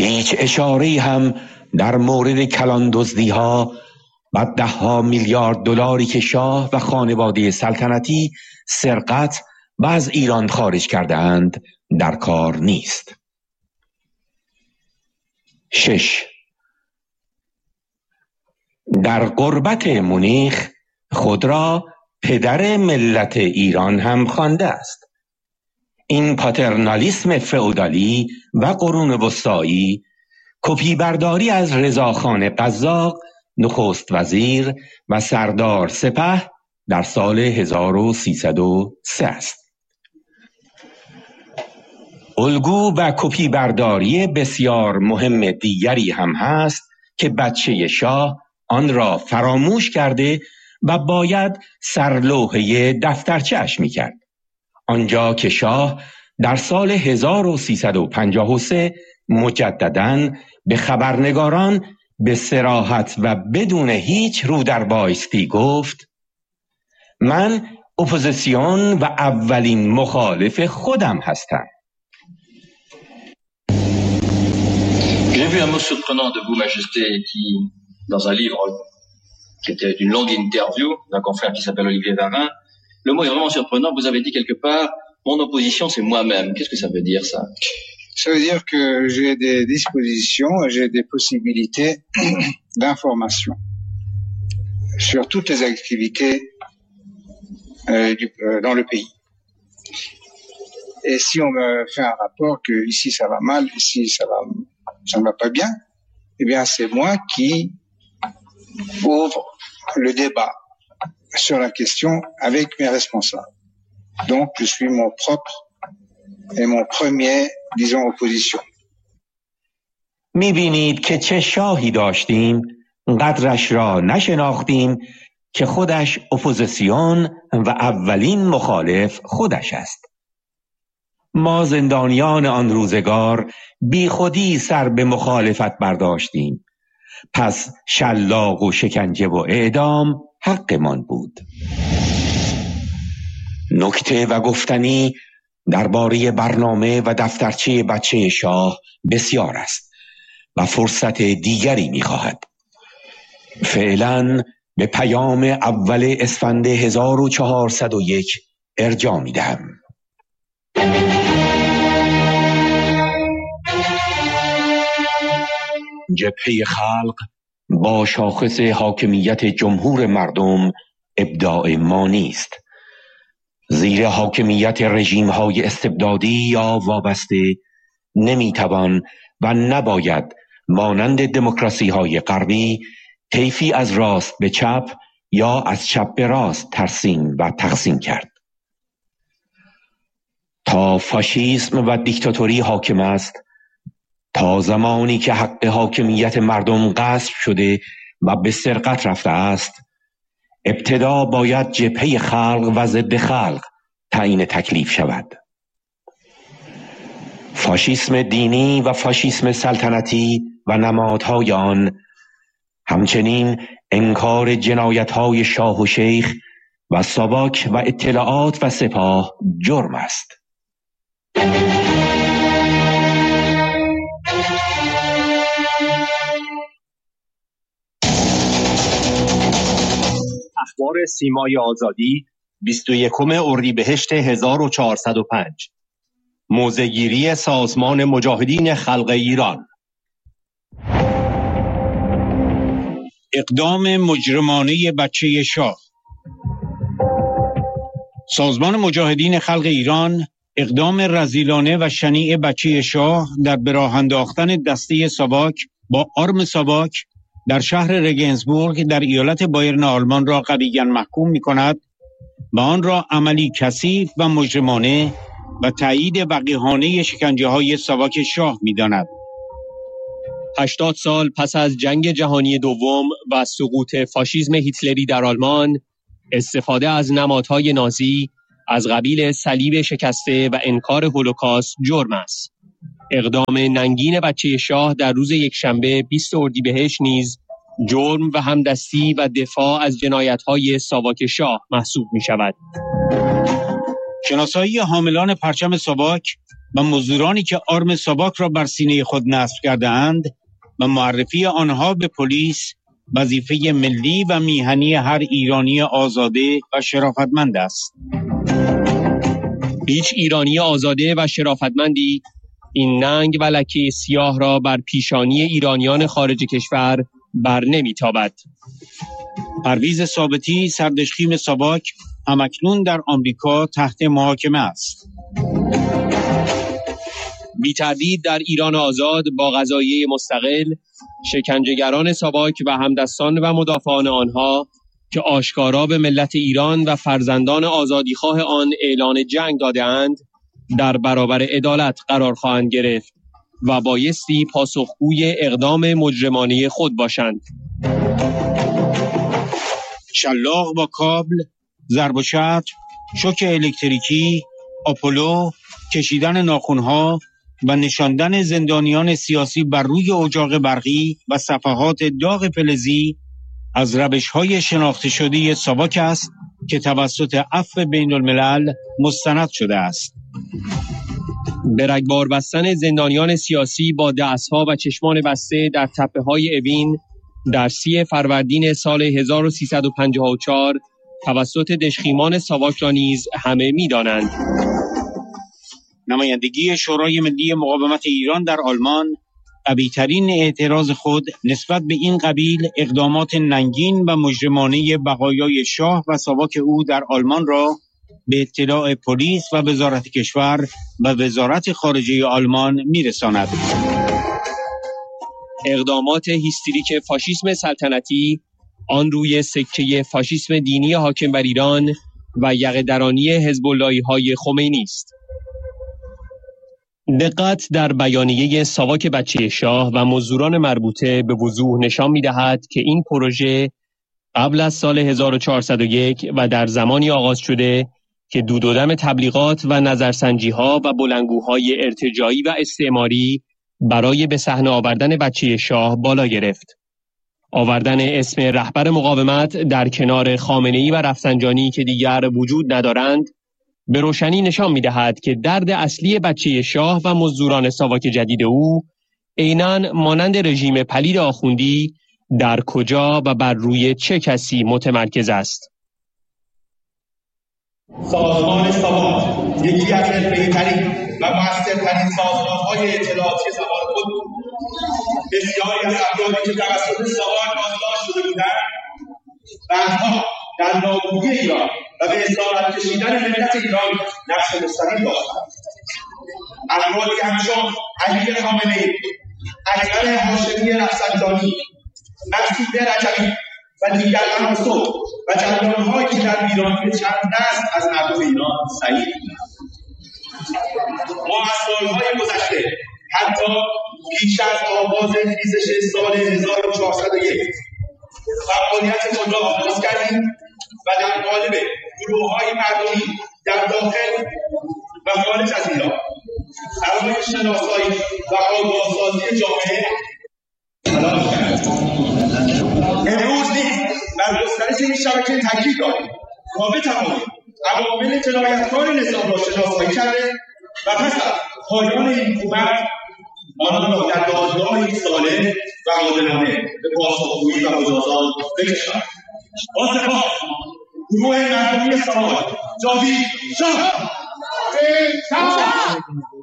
هیچ اشاره‌ای هم در مورد کلاندزدی‌ها و 10 میلیارد دلاری که شاه و خانواده سلطنتی سرقت و از ایران خارج کرده‌اند در کار نیست. 6. در غربت مونیخ خود را پدر ملت ایران هم خوانده است. این پاترنالیسم فئودالی و قرون وسطایی کپی برداری از رضاخان قزاق نخست وزیر و سردار سپه در سال 1303 است. الگو و کپی برداری بسیار مهم دیگری هم هست که بچه شاه آن را فراموش کرده و باید سرلوحه دفترچه‌اش می‌کرد. آنجا که شاه در سال 1353 مجدداً به خبرنگاران به صراحت و بدون هیچ رو در بایستی گفت: من اپوزیسیون و اولین مخالف خودم هستم. J'ai vu un mot surprenant de vous, Majesté, qui, dans un livre qui était une longue interview d'un confrère qui s'appelle Olivier Varin, le mot est vraiment surprenant. Vous avez dit quelque part, mon opposition, c'est moi-même. Qu'est-ce que ça veut dire, ça? Ça veut dire que j'ai des dispositions, j'ai des possibilités d'information sur toutes les activités dans le pays. Et si on me fait un rapport que ici ça va mal, ici ça ne va pas bien, eh bien c'est moi qui ouvre le débat sur la question avec mes responsables. Donc je suis mon propre et mon premier, disons, opposition. می‌بینید که چه شاهی داشتیم، قدرش را نشناختیم که خودش اپوزیسیون و اولین مخالف خودش است. ما زندانیان آن روزگار بی خودی سر به مخالفت برداشتیم، پس شلاق و شکنجه و اعدام حقمان بود. نکته و گفتنی درباره برنامه و دفترچه بچه شاه بسیار است و فرصت دیگری می‌خواهد. فعلاً به پیام اول اسفند 1401 ارجاع می‌دهم. جبهه خلق با شاخص حاکمیت جمهور مردم ابداع ما نیست. زیر حاکمیت رژیم‌های استبدادی یا وابسته نمی‌توان و نباید مانند دموکراسی‌های غربی طیفی از راست به چپ یا از چپ به راست ترسیم و تقسیم کرد. تا فاشیسم و دیکتاتوری حاکم است، تا زمانی که حق حاکمیت مردم غصب شده و به سرقت رفته است، ابتدا باید جبهه خلق و ضد خلق تعیین تکلیف شود. فاشیسم دینی و فاشیسم سلطنتی و نمادهای آن، همچنین انکار جنایت‌های شاه و شیخ و ساواک و اطلاعات و سپاه جرم است. اخبار سیمای آزادی 21 اردیبهشت 1405. موضع‌گیری سازمان مجاهدین خلق ایران. اقدام مجرمانه بچه شاه. سازمان مجاهدین خلق ایران اقدام رذیلانه و شنیع بچه شاه در به راه انداختن دسته ساواک با آرم ساواک در شهر رگنسبورگ در ایالت بایرن آلمان را قویاً محکوم می‌کند و آن را عملی کثیف و مجرمانه و تایید وقیحانه شکنجه‌های ساواک شاه می‌داند. 80 سال پس از جنگ جهانی دوم و سقوط فاشیسم هیتلری در آلمان، استفاده از نمادهای نازی از قبیل صلیب شکسته و انکار هولوکاست جرم است. اقدام ننگین بچه شاه در روز یکشنبه 20 اردیبهشت نیز جرم و همدستی و دفاع از جنایت‌های ساواک شاه محسوب می‌شود. شناسایی حاملان پرچم ساواک و مزدورانی که آرم ساواک را بر سینه خود نصب کرده اند و معرفی آنها به پلیس وظیفه ملی و میهنی هر ایرانی آزاده و شرافتمند است. هیچ ایرانی آزاده و شرافتمندی این ننگ و لکه سیاه را بر پیشانی ایرانیان خارج کشور بر نمیتابد. پرویز ثابتی، سردشخیم ساواک، همکنون در آمریکا تحت محاکمه است. بی تردید در ایران آزاد با قضاییه مستقل، شکنجهگران ساواک و همدستان و مدافعان آنها که آشکارا به ملت ایران و فرزندان آزادیخواه آن اعلان جنگ داده‌اند، در برابر عدالت قرار خواهند گرفت و بایستی پاسخگوی اقدام مجرمانه خود باشند. شلاق با کابل، ضرب و شتم، شوک الکتریکی، آپولو، کشیدن ناخن‌ها و نشاندن زندانیان سیاسی بر روی اجاق برقی و صفحات داغ فلزی از روش‌های شناخته شده ساواک است که توسط عفو بین الملل مستند شده است. به رگبار بستن زندانیان سیاسی با دستها و چشمان بسته در تپه‌های اوین در 30 فروردین سال 1354 توسط دژخیمان ساواک را نیز همه می‌دانند. نمایندگی شورای ملی مقاومت ایران در آلمان قوی‌ترین اعتراض خود نسبت به این قبیل اقدامات ننگین و مجرمانه بقایای شاه و ساواک او در آلمان را به اطلاع پلیس و وزارت کشور و وزارت خارجه آلمان می‌رساند. اقدامات هیستریک فاشیسم سلطنتی آن روی سکه فاشیسم دینی حاکم بر ایران و یقه‌درانی حزب اللهی‌های خمینی است. دقت در بیانیه ساواک بچه شاه و مزدوران مربوطه به وضوح نشان می‌دهد که این پروژه قبل از سال 1401 و در زمانی آغاز شده که دود و دم تبلیغات و نظرسنجی‌ها و بلندگوهای ارتجاعی و استعماری برای به صحنه آوردن بچه شاه بالا گرفت. آوردن اسم رهبر مقاومت در کنار خامنه‌ای و رفسنجانی که دیگر وجود ندارند به روشنی نشان می‌دهد که درد اصلی بچه شاه و مزدوران ساواک جدید او عیناً مانند رژیم پلید آخوندی در کجا و بر روی چه کسی متمرکز است. سازمان ساواک یکی از حرفه‌ای‌ترین و مؤثرترین سازمان‌های اطلاعاتی زمان خود بود. بسیاری از افرادی که توسط ساواک بازداشت شده بودند بعدها در نابودی ایران و به اسارت کشیدن ملت ایران نقش مستقیم داشتند. افرادی همچون علی خامنه‌ای، اکبر هاشمی رفسنجانی، مقصود رجبی و دیگر عناصر و جریان‌هایی که در ویرانی چند نسل از مردم ایران سعید بودند. ما از سال‌های گذشته حتی پیش از آغاز خیزش سال 1401 فعالیت خود را آغاز کردیم و در قالب گروه‌های مردمی در داخل و خارج از ایران برای شناسایی و آگاهسازی جامعه تلاش کردیم. امروز نیز بر گسترش این شبکه تاکید داریم تا بتوانیم عوامل جنایتکار نظام را شناسایی کرده و پس از پایان این حکومت آنان را در دادگاهی سالم و عادلانه به پاسخگویی و مجازات بکشانیم. با سپاس گروه مردمی ساواک جاوید شاه.